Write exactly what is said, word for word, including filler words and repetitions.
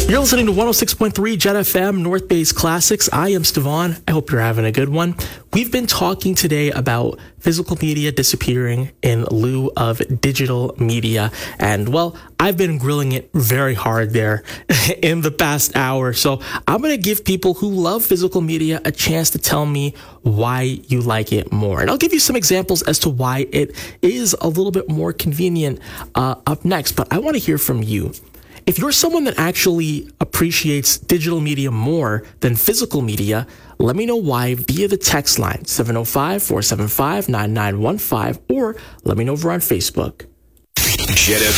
You're listening to one oh six point three Jet F M, North Bay's Classics. I am Stevan. I hope you're having a good one. We've been talking today about physical media disappearing in lieu of digital media. And, well, I've been grilling it very hard there in the past hour. So I'm going to give people who love physical media a chance to tell me why you like it more. And I'll give you some examples as to why it is a little bit more convenient uh, up next. But I want to hear from you. If you're someone that actually appreciates digital media more than physical media, let me know why via the text line seven oh five, four seven five, nine nine one five, or let me know over on Facebook.